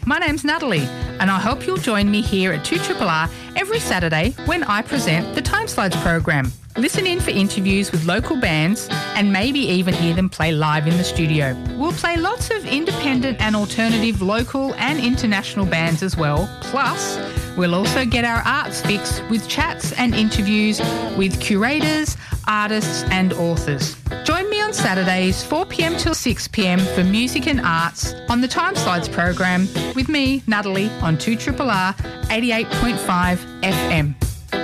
My name's Natalie, and I hope you'll join me here at 2RRR every Saturday when I present the Timeslides program. Listen in for interviews with local bands and maybe even hear them play live in the studio. We'll play lots of independent and alternative local and international bands as well. Plus, we'll also get our arts fix with chats and interviews with curators, artists and authors. Join me on Saturdays 4 p.m. till 6 p.m. for music and arts on the Timeslides program with me, Natalie, on 2RRR 88.5 FM.